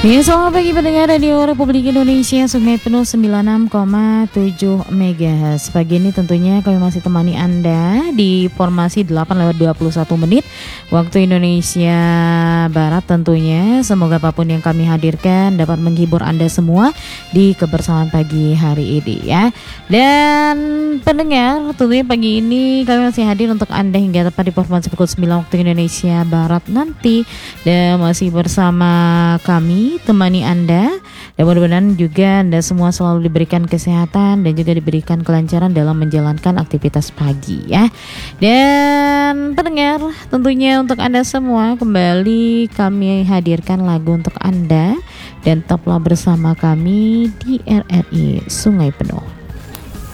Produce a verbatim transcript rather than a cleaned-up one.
Ya, selamat pagi pendengar Radio Republik Indonesia, Sungai Penuh sembilan puluh enam koma tujuh megahertz. Pagi ini tentunya kami masih temani Anda di formasi delapan lewat dua puluh satu menit waktu Indonesia Barat tentunya. Semoga apapun yang kami hadirkan dapat menghibur Anda semua di kebersamaan pagi hari ini ya. Dan pendengar, tentunya pagi ini kami masih hadir untuk Anda hingga tepat di formasi pukul sembilan waktu Indonesia Barat nanti. Dan masih bersama kami temani Anda, dan mudah-mudahan juga Anda semua selalu diberikan kesehatan dan juga diberikan kelancaran dalam menjalankan aktivitas pagi ya. Dan pendengar, tentunya untuk Anda semua kembali kami hadirkan lagu untuk Anda, dan tetaplah bersama kami di R R I Sungai Penuh.